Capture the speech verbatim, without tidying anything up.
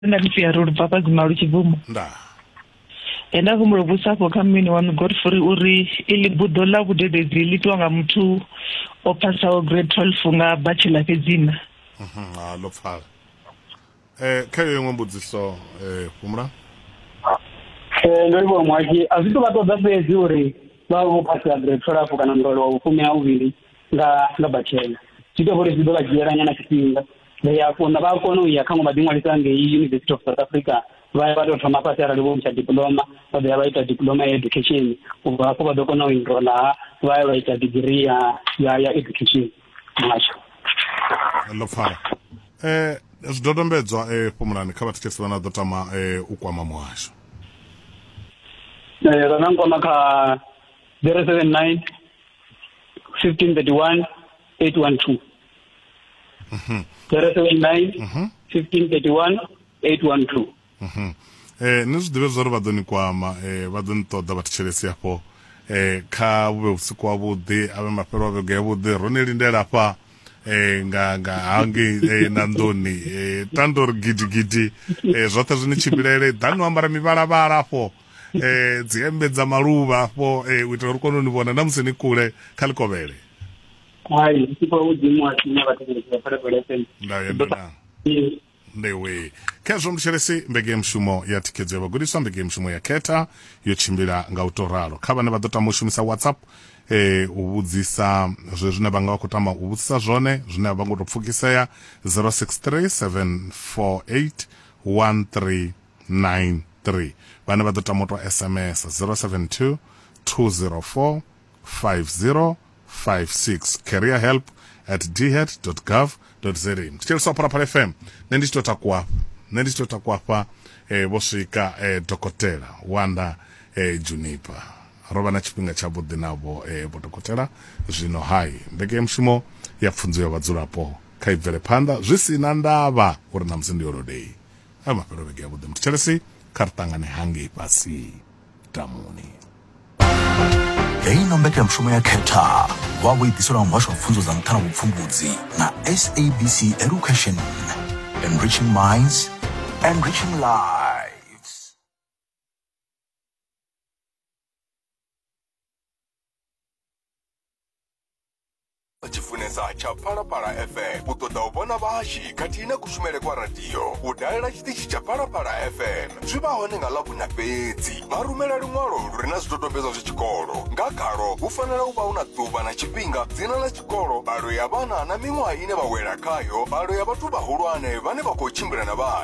na lifia road papa Zimalu Chibumo. Nda. Enda kumrobusa kwa kamini wanu Godfrey uri ili budola budede zilitu anga mtu opasa o grade twelve nga bachelor kezina. Mhm, ah lofala. Eh kayo yombudziso eh kumra? Eh ndolibo mwaji azitu bato bafezi uri bawo pasa grade twelve kana ndolo ukumi au bili nga nga bachelor. Chito bore zidola jieranya na kitinga. Ya kuna bakono ya kama badimwa lisange University of South Africa vaya bado tamapata ya libo cha diploma bado ya baita diploma ya education ubako bado kono inrola vaya baita degree ya ya, ya education macho lofala eh zidodombedzwa eh pomulani kha bathikesi vana dotama eh ukwama mwasho eh ranango maka zero seven nine fifteen thirty-one eight one two mhm zero seven nine fifteen thirty-one eight one two mhm eh nizidebe zoro badoni kwama eh badoni toda bathichelesi hapo eh kha bube usiku wabude abe mapero abe gebude ronelindela pa eh nga nga angi eh nandoni eh tandor gidi gidi eh zothe zwini chipilele dani wambara mivara vara hapo eh dziembedza maluva hapo eh uitela rukono nivona namuseni kule khalikovele ai sipo udimwa sinya bathikesi pale pale sen ndayendela ndewe kezvo msheresi mbege mshumo ya tikedzo yavagudiswa mbege mshumo ya keta yochimbira nga utoralo kava ne vadota mushumisa WhatsApp eh ubudzisa zwe zvine vanga vakutama ubudzisa zvone zvine vangotopfukiseya zero six three seven four eight one three nine three vane vadota moto S M S zero seven two two zero four five zero five six career help at d h e t dot gov dot z a mticheliso para para F M nendishitota kuapa nendishitota kuapa eh bosika eh dokotela wanda eh Juniper roba na chipinga cha budde nabo eh bodokotela zvino hai mbege mshimo ya pfunzo yavadzulapo kaibvere panda zvisina ndava uri namzindi yorodei ama pero bege budde mtichelesi kartangane hangi pasi tamuni Hei nombeke mshumo ya keta wawe idisora mwasho mfunzo za mtana mfumbuzi na S A B C Education, enriching minds, enriching lives. Chifunesa cha Parapara F M utoda ubona bahashi katina kushumele kwa radio udalera chitichi cha Parapara F M zviba hone ngalabu na bedzi marumela lumwalo lurina zitotombeza zvichikoro ngakaro ufanela uba una tuba na chipinga dzina la chikoro balo ya bana na mimwa ine bawela kayo balo ya batuba hulwane vane bakochimbira na bana